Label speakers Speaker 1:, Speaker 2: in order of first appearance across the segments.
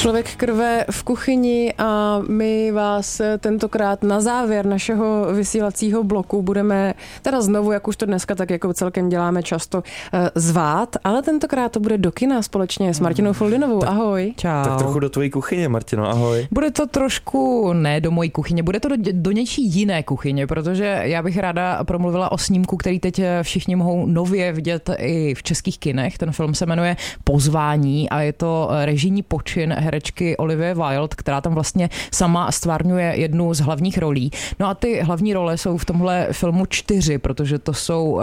Speaker 1: Člověk krve v kuchyni a my vás tentokrát na závěr našeho vysílacího bloku budeme teda znovu, jak už to dneska tak jako celkem děláme často, zvát, ale tentokrát to bude do kina společně s Martinou Foldinovou. Ahoj.
Speaker 2: Čau. Tak trochu do tvojí kuchyně, Martino, ahoj.
Speaker 3: Bude to trošku ne do mojí kuchyně, bude to do něčí jiné kuchyně, protože já bych ráda promluvila o snímku, který teď všichni mohou nově vidět i v českých kinech. Ten film se jmenuje Pozvání a je to režijní počin herečky Olivie Wilde, která tam vlastně sama stvárňuje jednu z hlavních rolí. No a ty hlavní role jsou v tomhle filmu 4, protože to jsou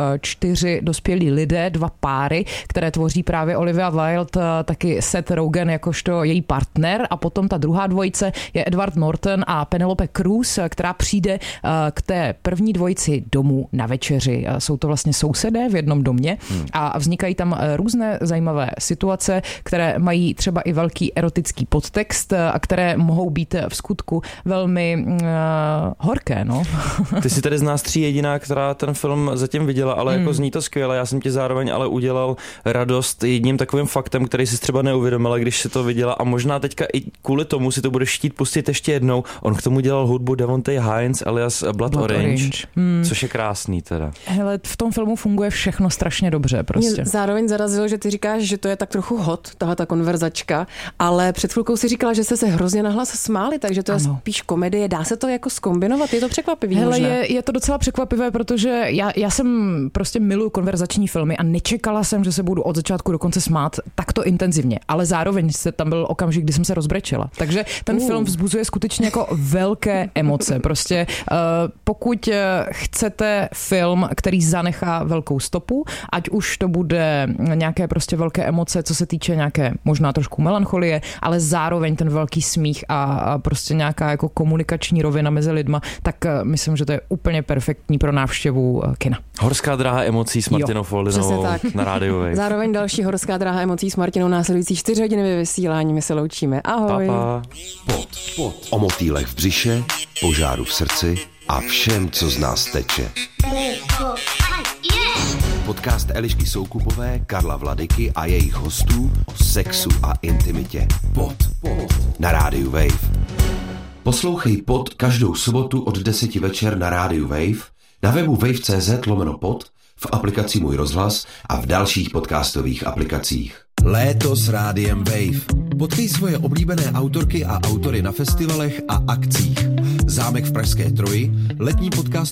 Speaker 3: 4 dospělí lidé, 2 páry, které tvoří právě Olivia Wilde, taky Seth Rogen jakožto její partner a potom ta druhá dvojice je Edward Norton a Penelope Cruz, která přijde k té první dvojici domů na večeři. Jsou to vlastně sousedé v jednom domě a vznikají tam různé zajímavé situace, které mají třeba i velký erotický podtext a které mohou být v skutku velmi horké. No.
Speaker 2: Ty jsi tady z nás 3 jediná, která ten film zatím viděla, ale jako zní to skvěle. Já jsem ti zároveň ale udělal radost jedním takovým faktem, který jsi třeba neuvědomila, když si to viděla a možná teďka i kvůli tomu si to budeš chtít pustit ještě jednou. On k tomu dělal hudbu Devontae Hines alias Blood Orange. Což je krásný teda.
Speaker 3: Hele, v tom filmu funguje všechno strašně dobře prostě.
Speaker 1: Mě zároveň zarazilo, že ty říkáš, že to je tak trochu hot, ta konverzačka, ale před chvilkou si říkala, že jste se hrozně nahlas smáli, takže to je spíš komedie. Dá se to jako zkombinovat? Je to překvapivý?
Speaker 3: Hele, je to docela překvapivé, protože já jsem prostě miluju konverzační filmy a nečekala jsem, že se budu od začátku do konce smát takto intenzivně, ale zároveň se tam byl okamžik, kdy jsem se rozbrečela. Takže ten film vzbuzuje skutečně jako velké emoce. Prostě pokud chcete film, který zanechá velkou stopu, ať už to bude nějaké prostě velké emoce, co se týče nějaké možná trošku melancholie, ale zároveň ten velký smích a prostě nějaká jako komunikační rovina mezi lidma, tak myslím, že to je úplně perfektní pro návštěvu kina.
Speaker 2: Horská dráha emocí s Martinou Foldinovou na rádiu Wave.
Speaker 1: Zároveň další horská dráha emocí s Martinou, následující 4 hodiny ve vysílání. My se loučíme. Ahoj.
Speaker 2: Pa.
Speaker 4: Pod. O motýlech v břiše, požáru v srdci a všem, co z nás teče. Podcast Elišky Soukupové, Karla Vladyky a jejich hostů o sexu a intimitě. Pod. Na rádiu Wave. Poslouchej Pod každou sobotu od 10 večer na rádiu Wave, na webu wave.cz/pod, v aplikaci Můj rozhlas a v dalších podcastových aplikacích. Léto s rádiem Wave. Potkej svoje oblíbené autorky a autory na festivalech a akcích. Zámek v Pražské Troji, letní podcast